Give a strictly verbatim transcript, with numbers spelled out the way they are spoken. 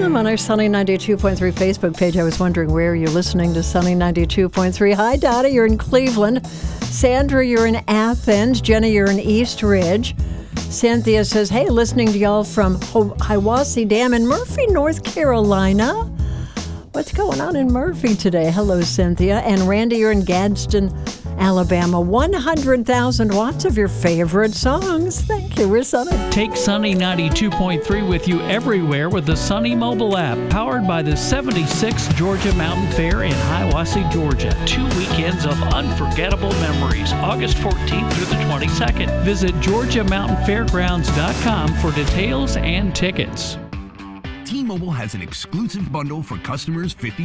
them on our Sunny ninety-two point three Facebook page. I was wondering where you're listening to Sunny ninety-two point three. Hi, Dottie, you're in Cleveland. Sandra, you're in Athens. Jenny, you're in East Ridge. Cynthia says, hey, listening to y'all from Ho- Hiwassee Dam in Murphy, North Carolina. What's going on in Murphy today? Hello, Cynthia. And Randy, you're in Gadsden, Alabama. one hundred thousand watts of your favorite songs. Thank you. We're Sunny. Take Sunny ninety-two point three with you everywhere with the Sunny mobile app, powered by the seventy-sixth Georgia Mountain Fair in Hiwassee, Georgia. Two weekends of unforgettable memories, August fourteenth through the twenty-second. Visit georgia mountain fairgrounds dot com for details and tickets. T-Mobile has an exclusive bundle for customers fifty